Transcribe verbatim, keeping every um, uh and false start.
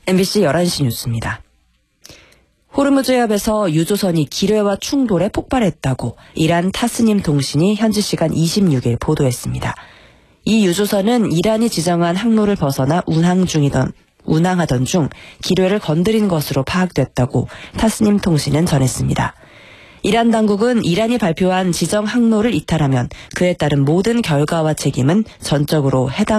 엠비씨 열한 시 뉴스입니다. 호르무즈 해협에서 유조선이 기뢰와 충돌해 폭발했다고 이란 타스님 통신이 현지 시간 이십육 일 보도했습니다. 이 유조선은 이란이 지정한 항로를 벗어나 운항 중이던 운항하던 중 기뢰를 건드린 것으로 파악됐다고 타스님 통신은 전했습니다. 이란 당국은 이란이 발표한 지정 항로를 이탈하면 그에 따른 모든 결과와 책임은 전적으로 해당